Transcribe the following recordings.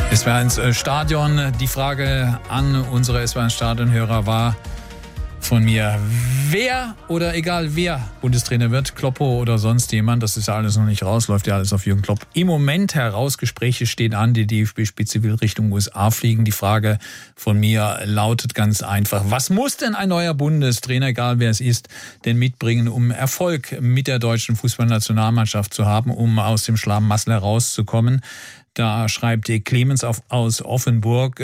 SWR1 Stadion. Die Frage an unsere SWR1 Stadionhörer war von mir, wer oder egal wer Bundestrainer wird, Kloppo oder sonst jemand, das ist ja alles noch nicht raus, läuft ja alles auf Jürgen Klopp im Moment heraus. Gespräche stehen an, die DFB-Spitze will Richtung USA fliegen. Die Frage von mir lautet ganz einfach, was muss denn ein neuer Bundestrainer, egal wer es ist, denn mitbringen, um Erfolg mit der deutschen Fußballnationalmannschaft zu haben, um aus dem Schlamassel herauszukommen? Da schreibt Clemens aus Offenburg,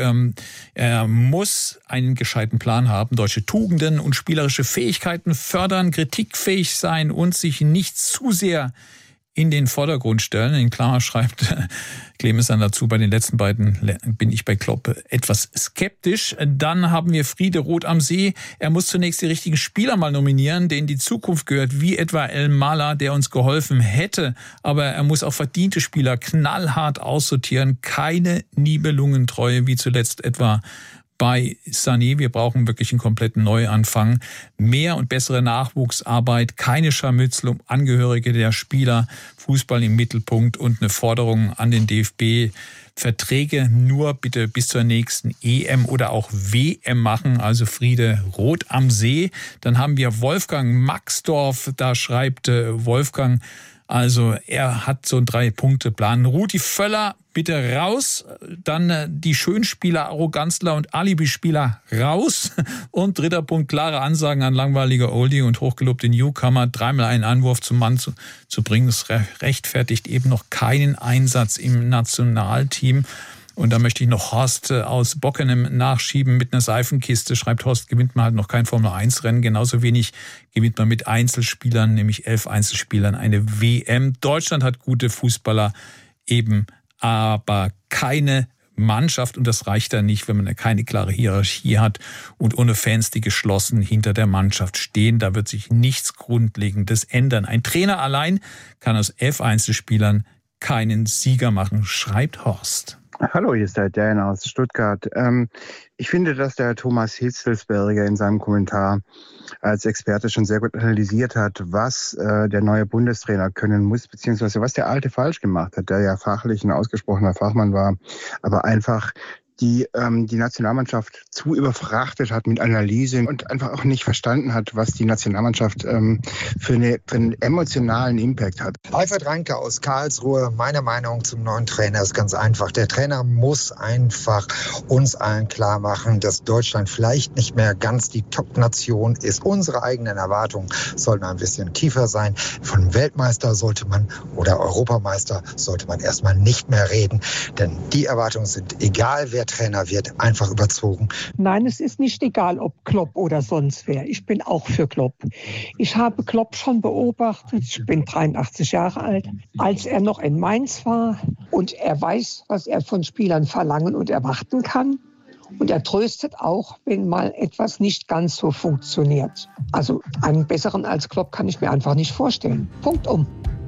er muss einen gescheiten Plan haben, deutsche Tugenden und spielerische Fähigkeiten fördern, kritikfähig sein und sich nicht zu sehr in den Vordergrund stellen. In Klammer schreibt Clemens dann dazu, bei den letzten beiden bin ich bei Klopp etwas skeptisch. Dann haben wir Friede Roth am See. Er muss zunächst die richtigen Spieler mal nominieren, denen die Zukunft gehört, wie etwa El Mala, der uns geholfen hätte. Aber er muss auch verdiente Spieler knallhart aussortieren. Keine Nibelungentreue, wie zuletzt etwa bei Sané. Wir brauchen wirklich einen kompletten Neuanfang. Mehr und bessere Nachwuchsarbeit, keine Scharmützel um Angehörige der Spieler, Fußball im Mittelpunkt und eine Forderung an den DFB, Verträge nur bitte bis zur nächsten EM oder auch WM machen, also Friede Roth am See. Dann haben wir Wolfgang Maxdorf, da schreibt Wolfgang, also er hat so einen 3-Punkte-Plan. Rudi Völler bitte raus, dann die Schönspieler, Arroganzler und Alibi-Spieler raus. Und dritter Punkt, klare Ansagen an langweilige Oldie und hochgelobte Newcomer. Dreimal einen Anwurf zum Mann zu bringen, das rechtfertigt eben noch keinen Einsatz im Nationalteam. Und da möchte ich noch Horst aus Bockenem nachschieben mit einer Seifenkiste. Schreibt Horst, gewinnt man halt noch kein Formel-1-Rennen. Genauso wenig gewinnt man mit Einzelspielern, nämlich 11 Einzelspielern, eine WM. Deutschland hat gute Fußballer, eben aber keine Mannschaft. Und das reicht dann nicht, wenn man keine klare Hierarchie hat und ohne Fans, die geschlossen hinter der Mannschaft stehen. Da wird sich nichts Grundlegendes ändern. Ein Trainer allein kann aus 11 Einzelspielern keinen Sieger machen, schreibt Horst. Hallo, hier ist der Dan aus Stuttgart. Ich finde, dass der Thomas Hitzelsberger in seinem Kommentar als Experte schon sehr gut analysiert hat, was der neue Bundestrainer können muss, beziehungsweise was der Alte falsch gemacht hat, der ja fachlich ein ausgesprochener Fachmann war, aber einfach die Nationalmannschaft zu überfrachtet hat mit Analyse und einfach auch nicht verstanden hat, was die Nationalmannschaft für einen emotionalen Impact hat. Alfred Reinke aus Karlsruhe, meine Meinung zum neuen Trainer ist ganz einfach. Der Trainer muss einfach uns allen klar machen, dass Deutschland vielleicht nicht mehr ganz die Top-Nation ist. Unsere eigenen Erwartungen sollten ein bisschen tiefer sein. Von Weltmeister sollte man oder Europameister sollte man erstmal nicht mehr reden, denn die Erwartungen sind, egal wer Trainer wird, einfach überzogen. Nein, es ist nicht egal, ob Klopp oder sonst wer. Ich bin auch für Klopp. Ich habe Klopp schon beobachtet, ich bin 83 Jahre alt, als er noch in Mainz war und er weiß, was er von Spielern verlangen und erwarten kann. Und er tröstet auch, wenn mal etwas nicht ganz so funktioniert. Also einen besseren als Klopp kann ich mir einfach nicht vorstellen. Punkt um.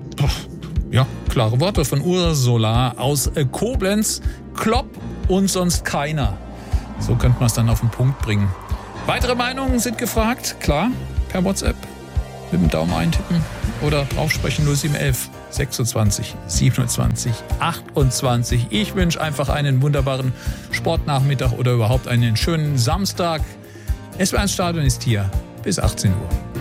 Ja, klare Worte von Ursula aus Koblenz. Klopp und sonst keiner. So könnte man es dann auf den Punkt bringen. Weitere Meinungen sind gefragt, klar, per WhatsApp mit dem Daumen eintippen oder draufsprechen 0711 26 27 28. Ich wünsche einfach einen wunderbaren Sportnachmittag oder überhaupt einen schönen Samstag. SWR1 Stadion ist hier bis 18 Uhr.